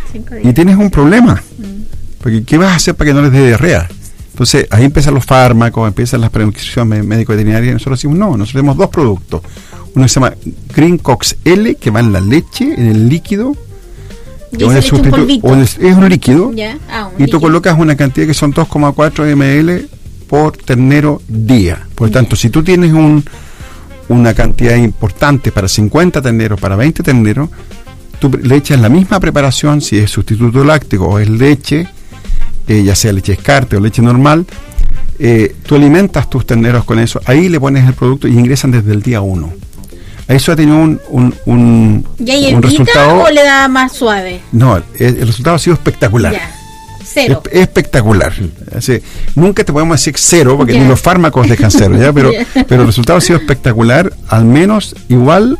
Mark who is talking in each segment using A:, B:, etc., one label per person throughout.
A: y tienes un problema. Porque ¿qué vas a hacer para que no les dé diarrea? Entonces ahí empiezan los fármacos, empiezan las prescripciones médico-veterinarias, y nosotros decimos no, nosotros tenemos dos productos. Uno se llama Green Cox L, que va en la leche, en el líquido.
B: ¿Y es
A: un líquido, y tú
B: líquido.
A: colocas una cantidad que son 2,4 ml por ternero día. Por lo tanto, si tú tienes una cantidad importante para 50 terneros, para 20 terneros, tú le echas la misma preparación, si es sustituto láctico o es leche, ya sea leche escarte o leche normal, tú alimentas tus terneros con eso, ahí le pones el producto y ingresan desde el día 1. Eso ha tenido un resultado.
B: ¿O le da más suave?
A: No, el resultado ha sido espectacular.
B: Ya. Cero.
A: Espectacular. Así, nunca te podemos decir cero, porque ni los fármacos dejan cero, ¿ya? Pero el resultado ha sido espectacular, al menos igual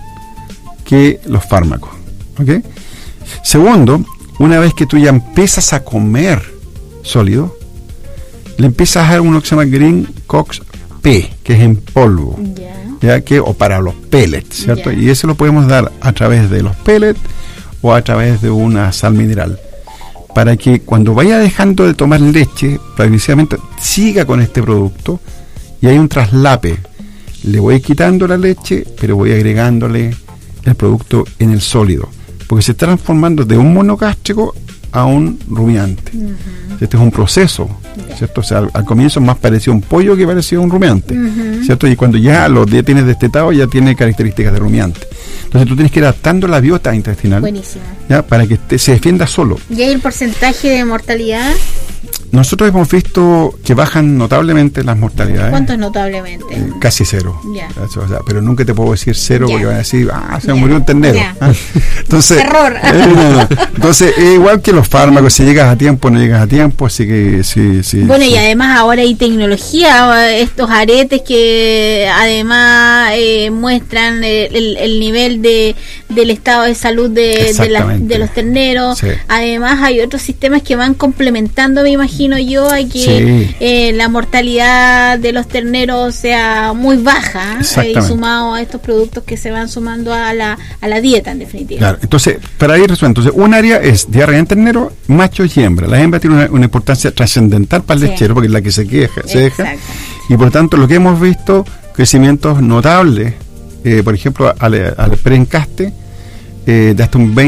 A: que los fármacos. ¿Okay? Segundo, una vez que tú ya empiezas a comer sólido, le empiezas a dar uno que se llama Green Cox P, que es en polvo. ¿Ya? O para los pellets, ¿cierto? Y ese lo podemos dar a través de los pellets o a través de una sal mineral, para que cuando vaya dejando de tomar leche, progresivamente siga con este producto y hay un traslape. Le voy quitando la leche, pero voy agregándole el producto en el sólido, porque se está transformando de un monogástrico a un rumiante. Este es un proceso, ¿cierto? O sea, al comienzo más parecía un pollo que parecía un rumiante, ¿cierto? Y cuando ya lo tienes destetado, ya tiene características de rumiante. Entonces tú tienes que ir adaptando la biota intestinal, ¿ya? Para que se defienda solo.
B: ¿Y hay el porcentaje de mortalidad?
A: Nosotros hemos visto que bajan notablemente las mortalidades.
B: ¿Cuánto es notablemente?
A: Casi cero. O sea, pero nunca te puedo decir cero, porque van a decir, se murió un ternero. Entonces,
B: error.
A: Entonces, es igual que los fármacos, si llegas a tiempo o no llegas a tiempo, así que sí.
B: Bueno, y además ahora hay tecnología, estos aretes que además muestran el nivel del estado de salud de los terneros. Además hay otros sistemas que van complementando, me imagino yo, a que la mortalidad de los terneros sea muy baja, y sumado a estos productos que se van sumando a la dieta, en definitiva. Claro,
A: entonces, para ir resuelto, un área es diarrea en ternero, machos y hembra. La hembra tiene una importancia trascendental para el lechero, porque es la que se deja, y por tanto lo que hemos visto, crecimientos notables, por ejemplo, al preencaste, de hasta un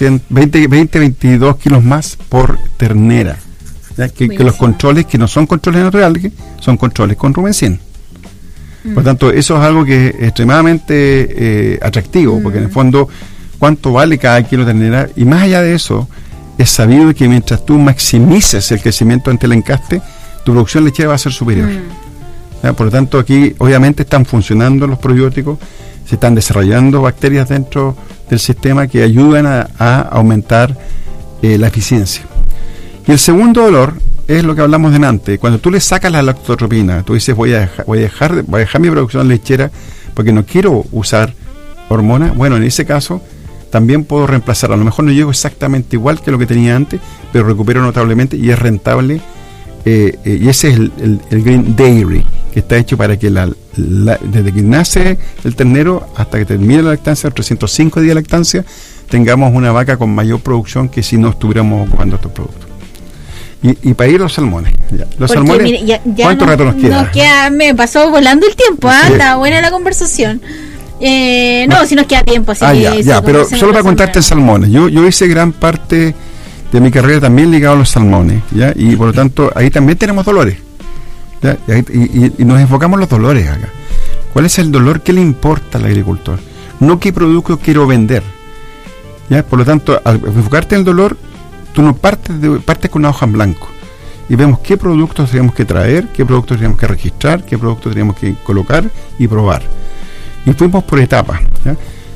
A: 22 kilos más por ternera. Que los controles, que no son controles naturales, son controles con rumencin. Por tanto, eso es algo que es extremadamente atractivo, porque en el fondo, ¿cuánto vale cada kilo de ternera? Y más allá de eso, es sabido que mientras tú maximices el crecimiento ante el encaste, tu producción lechera va a ser superior. Por lo tanto, aquí obviamente están funcionando los probióticos, se están desarrollando bacterias dentro del sistema que ayudan a aumentar la eficiencia. Y el segundo dolor es lo que hablamos delante. Cuando tú le sacas la lactotropina, tú dices voy a dejar mi producción lechera porque no quiero usar hormonas. Bueno, en ese caso también puedo reemplazar. A lo mejor no llego exactamente igual que lo que tenía antes, pero recupero notablemente y es rentable. Y ese es el Green Dairy, que está hecho para que desde que nace el ternero hasta que termine la lactancia, 305 días de lactancia, tengamos una vaca con mayor producción que si no estuviéramos ocupando estos productos. Y para ir los salmones. Los salmones,
B: mire,
A: ¿cuánto rato nos queda?
B: Me pasó volando el tiempo, está buena la conversación. Si nos queda tiempo. Así
A: pero solo para contarte salmones. Yo hice gran parte de mi carrera también ligado a los salmones, ¿ya? Y por lo tanto, ahí también tenemos dolores, ¿ya? Y nos enfocamos en los dolores acá. ¿Cuál es el dolor que le importa al agricultor? No qué producto quiero vender, ¿ya? Por lo tanto, al enfocarte en el dolor, tú no partes con una hoja en blanco y vemos qué productos tenemos que traer, qué productos tenemos que registrar, qué productos tenemos que colocar y probar. Y fuimos por etapas, ¿ya?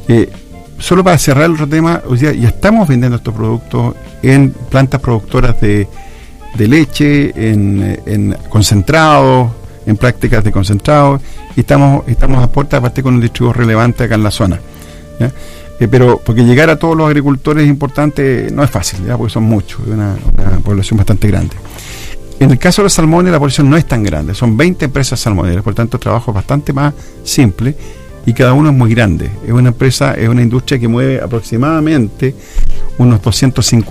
A: Solo para cerrar el otro tema, o sea, ya estamos vendiendo estos productos en plantas productoras de leche, en concentrados, en prácticas de concentrados, y estamos a puerta, aparte con un distribuidor relevante acá en la zona, ¿ya? Pero porque llegar a todos los agricultores es importante, no es fácil, ¿ya? Porque son muchos, una población bastante grande. En el caso de los salmones, la población no es tan grande, son 20 empresas salmoneras, por tanto el trabajo es bastante más simple y cada uno es muy grande. Es una industria que mueve aproximadamente unos 250